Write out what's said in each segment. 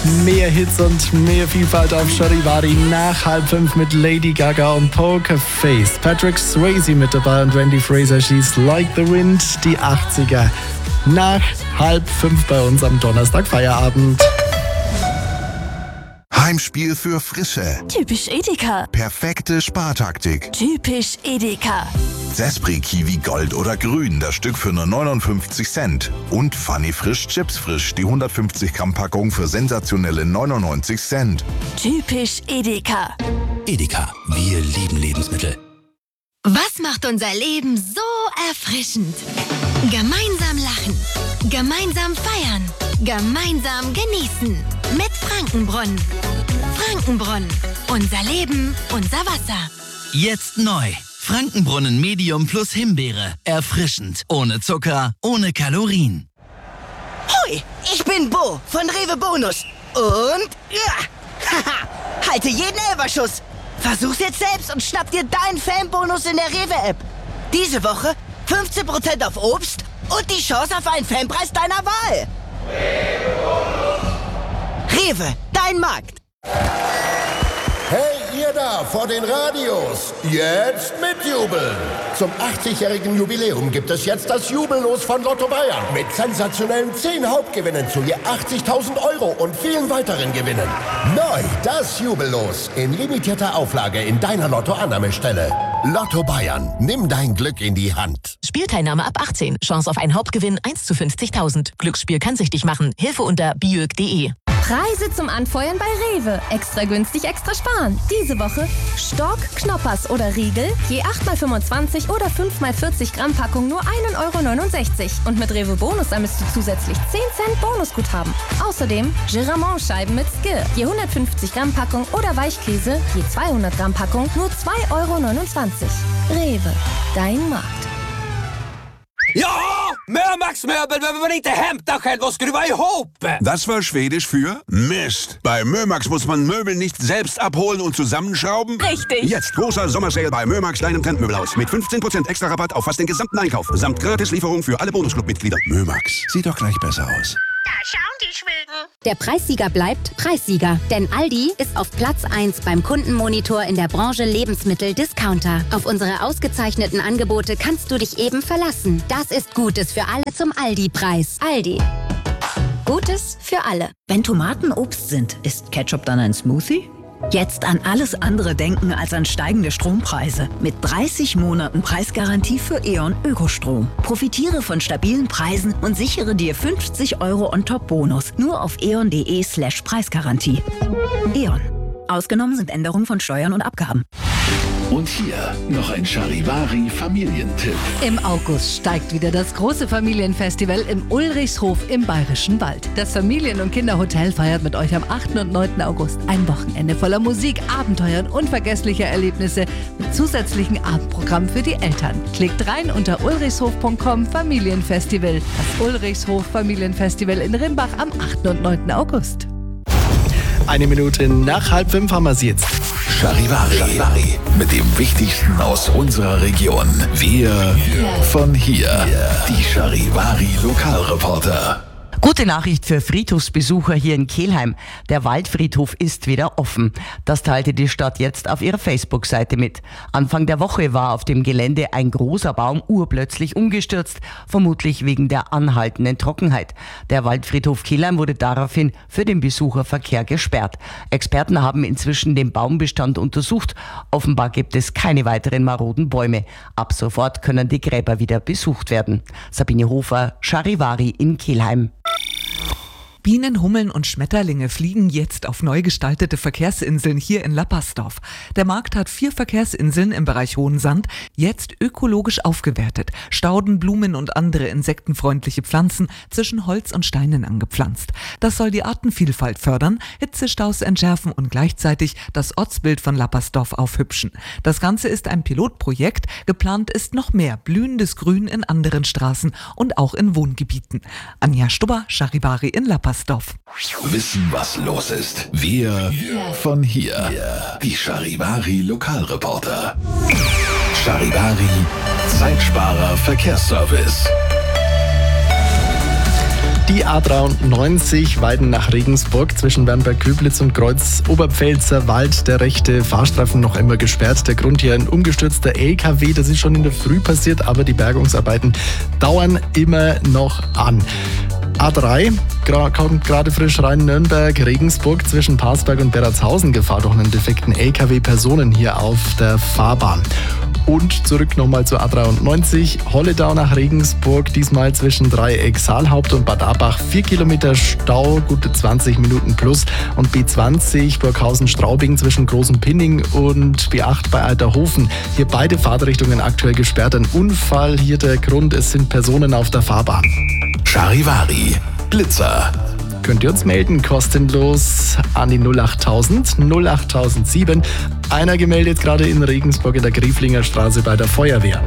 Mehr Hits und mehr Vielfalt auf Charivari nach 4:30 mit Lady Gaga und Pokerface. Patrick Swayze mit dabei und Randy Fraser schießt Like the Wind, die 80er. Nach 4:30 bei uns am Donnerstag Feierabend. Heimspiel für Frische. Typisch Edeka. Perfekte Spartaktik. Typisch Edeka. Sespri Kiwi Gold oder Grün, das Stück für nur 59 Cent. Und Funny Frisch Chips Frisch, die 150 Gramm Packung für sensationelle 99 Cent. Typisch Edeka. Edeka, wir lieben Lebensmittel. Was macht unser Leben so erfrischend? Gemeinsam lachen, gemeinsam feiern, gemeinsam genießen. Mit Frankenbrunnen. Frankenbrunnen. Unser Leben, unser Wasser. Jetzt neu. Frankenbrunnen Medium plus Himbeere. Erfrischend. Ohne Zucker, ohne Kalorien. Hui, ich bin Bo von Rewe Bonus. Und ja, haha, halte jeden Elberschuss. Versuch's jetzt selbst und schnapp dir deinen Fanbonus in der Rewe-App. Diese Woche 15% auf Obst und die Chance auf einen Fanpreis deiner Wahl. Rewe, dein Markt. Hey, ihr da vor den Radios, jetzt mitjubeln. Zum 80-jährigen Jubiläum gibt es jetzt das Jubellos von Lotto Bayern. Mit sensationellen 10 Hauptgewinnen zu je 80.000 € und vielen weiteren Gewinnen. Neu das Jubellos in limitierter Auflage in deiner Lotto-Annahmestelle. Lotto Bayern, nimm dein Glück in die Hand. Spielteilnahme ab 18. Chance auf einen Hauptgewinn 1 zu 50.000. Glücksspiel kann süchtig machen. Hilfe unter biög.de. Preise zum Anfeuern bei Rewe. Extra günstig, extra sparen. Diese Woche Stork, Knoppers oder Riegel. Je 8x25 oder 5x40 Gramm Packung nur 1,69 €. Und mit Rewe Bonus sammelst du zusätzlich 10 Cent Bonusguthaben. Außerdem Giramont-Scheiben mit Skir. Je 150 Gramm Packung oder Weichkäse. Je 200 Gramm Packung nur 2,29 €. Rewe, dein Markt. Ja, Mömax-Möbel, wenn man inte hämtar själv och skruva ihop. Das war Schwedisch für Mist. Bei Mömax muss man Möbel nicht selbst abholen und zusammenschrauben. Richtig. Jetzt großer Sommersale bei Mömax, deinem Trendmöbelhaus. Mit 15% extra Rabatt auf fast den gesamten Einkauf. Samt Gratislieferung für alle Bonusclub-Mitglieder. Mömax, sieht doch gleich besser aus. Da schauen die Schweden. Der Preissieger bleibt Preissieger, denn Aldi ist auf Platz 1 beim Kundenmonitor in der Branche Lebensmittel-Discounter. Auf unsere ausgezeichneten Angebote kannst du dich eben verlassen. Das ist Gutes für alle zum Aldi-Preis. Aldi. Gutes für alle. Wenn Tomaten Obst sind, ist Ketchup dann ein Smoothie? Jetzt an alles andere denken als an steigende Strompreise. Mit 30 Monaten Preisgarantie für E.ON Ökostrom. Profitiere von stabilen Preisen und sichere dir 50 € on top Bonus. Nur auf eon.de/Preisgarantie. E.ON. Ausgenommen sind Änderungen von Steuern und Abgaben. Und hier noch ein Charivari-Familientipp. Im August steigt wieder das große Familienfestival im Ulrichshof im Bayerischen Wald. Das Familien- und Kinderhotel feiert mit euch am 8. und 9. August ein Wochenende voller Musik, Abenteuer und unvergesslicher Erlebnisse mit zusätzlichem Abendprogramm für die Eltern. Klickt rein unter ulrichshof.com Familienfestival. Das Ulrichshof Familienfestival in Rimbach am 8. und 9. August. 1 Minute nach 4:30 haben wir sie jetzt. Charivari. Mit dem Wichtigsten aus unserer Region. Wir von hier. Die Charivari Lokalreporter. Gute Nachricht für Friedhofsbesucher hier in Kelheim. Der Waldfriedhof ist wieder offen. Das teilte die Stadt jetzt auf ihrer Facebook-Seite mit. Anfang der Woche war auf dem Gelände ein großer Baum urplötzlich umgestürzt, vermutlich wegen der anhaltenden Trockenheit. Der Waldfriedhof Kelheim wurde daraufhin für den Besucherverkehr gesperrt. Experten haben inzwischen den Baumbestand untersucht. Offenbar gibt es keine weiteren maroden Bäume. Ab sofort können die Gräber wieder besucht werden. Sabine Hofer, Charivari in Kelheim. Bienen, Hummeln und Schmetterlinge fliegen jetzt auf neu gestaltete Verkehrsinseln hier in Lappersdorf. Der Markt hat 4 Verkehrsinseln im Bereich Hohensand jetzt ökologisch aufgewertet. Stauden, Blumen und andere insektenfreundliche Pflanzen zwischen Holz und Steinen angepflanzt. Das soll die Artenvielfalt fördern, Hitzestaus entschärfen und gleichzeitig das Ortsbild von Lappersdorf aufhübschen. Das Ganze ist ein Pilotprojekt. Geplant ist noch mehr blühendes Grün in anderen Straßen und auch in Wohngebieten. Anja Stubber, Charivari in Lappersdorf. Wissen, was los ist. Wir von hier. Die Charivari Lokalreporter. Charivari Zeitsparer Verkehrsservice. Die A93 Weiden nach Regensburg zwischen Wernberg-Köblitz und Kreuz-Oberpfälzer Wald. Der rechte Fahrstreifen noch immer gesperrt. Der Grund hier ein umgestürzter LKW. Das ist schon in der Früh passiert, aber die Bergungsarbeiten dauern immer noch an. A3 kommt gerade frisch rein, Nürnberg, Regensburg zwischen Parsberg und Berratshausen. Gefahr durch einen defekten LKW, Personen hier auf der Fahrbahn. Und zurück nochmal zur A93, Holledau nach Regensburg, diesmal zwischen Dreieck Saalhaupt und Bad Abach. 4 Kilometer Stau, gute 20 Minuten plus. Und B20 Burghausen-Straubing zwischen Großen Pinning und B8 bei Alterhofen. Hier beide Fahrtrichtungen aktuell gesperrt. Ein Unfall, hier der Grund, es sind Personen auf der Fahrbahn. Charivari, Blitzer. Könnt ihr uns melden, kostenlos an die 08000 08007. Einer gemeldet gerade in Regensburg in der Grieflinger Straße bei der Feuerwehr.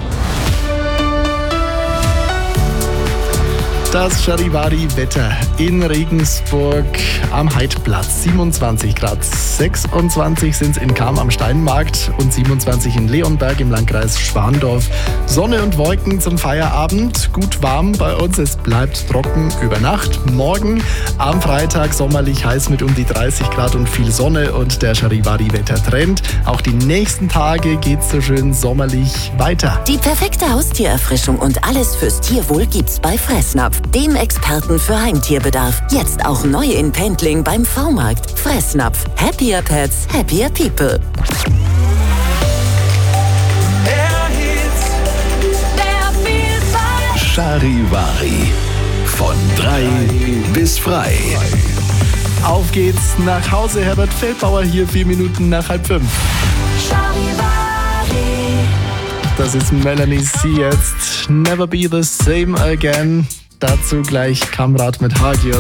Das Charivari-Wetter in Regensburg am Heidplatz. 27 Grad, 26 sind es in Cham am Steinmarkt und 27 in Leonberg im Landkreis Schwandorf. Sonne und Wolken zum Feierabend, gut warm bei uns, es bleibt trocken über Nacht. Morgen am Freitag sommerlich heiß mit um die 30 Grad und viel Sonne und der Charivari-Wetter-Trend. Auch die nächsten Tage geht's so schön sommerlich weiter. Die perfekte Haustiererfrischung und alles fürs Tierwohl gibt's bei Fressnapf, dem Experten für Heimtierbedarf. Jetzt auch neu in Pendling beim V-Markt. Fressnapf. Happier Pets, happier People. Charivari. Von 3 bis frei. Auf geht's nach Hause. Herbert Feldbauer hier 4 Minuten nach 4:30. Das ist Melanie C. jetzt. Never be the same again. Dazu gleich Kamrat mit Hagios.